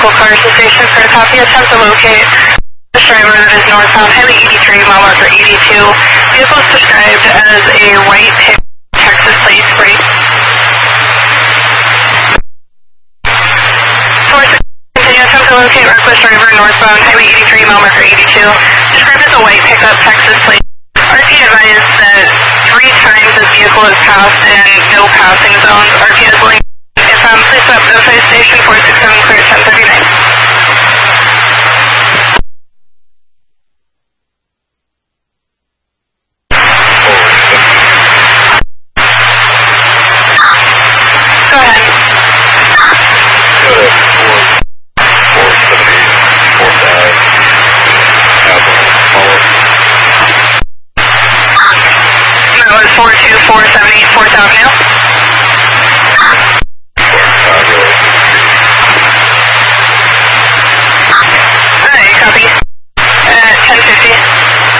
Central Carson Station for a copy. Attempt to locate this driver that is northbound Highway 83, mile marker 82. Vehicle is described as a white pickup Texas plate brake. Continue attempt to locate reckless driver northbound Highway 83, mile marker 82. Described as a white pickup Texas plate. RP advised that 3 times this vehicle has passed in no passing zones. RP is willing. Please stop